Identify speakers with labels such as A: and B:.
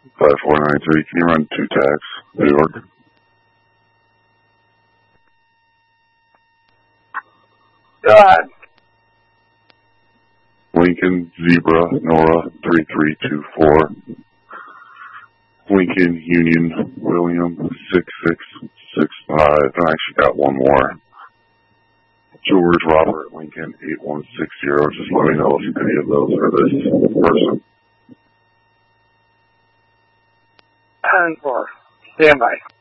A: 5493, can you run 2 tags, New York?
B: Go ahead.
A: Lincoln, Zebra, Nora, 3324. Lincoln, Union, William, 6665. I actually got one more. George, Robert, Lincoln, 8160. Just let me know if any of those are this person.
B: 10-4. Stand by.